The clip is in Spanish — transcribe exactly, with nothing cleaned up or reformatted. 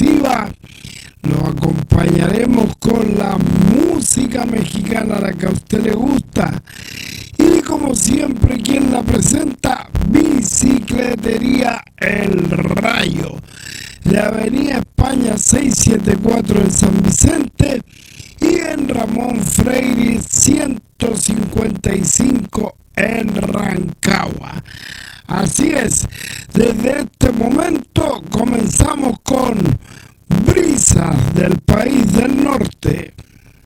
exclusiva. Lo acompañaremos con la música mexicana, la que a usted le gusta. Y como siempre, quien la presenta, Bicicletería El Rayo, de Avenida España seiscientos setenta y cuatro en San Vicente y en Ramón Freire ciento cincuenta y cinco en Rancagua. Así es, desde este momento comenzamos con Brisas del País del Norte.